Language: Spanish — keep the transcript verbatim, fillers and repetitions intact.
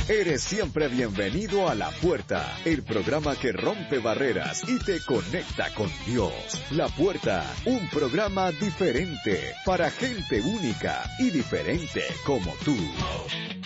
Eres siempre bienvenido a La Puerta, el programa que rompe barreras y te conecta con Dios. La Puerta, un programa diferente para gente única y diferente como tú.